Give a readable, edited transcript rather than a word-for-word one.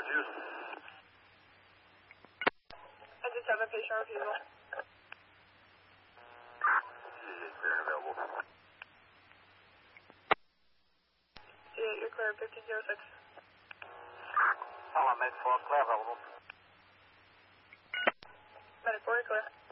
Houston. I just have a patient refusal. Clear and available. You're clear, 1506. Hold on, Medic 4, clear available. Medic 4, clear.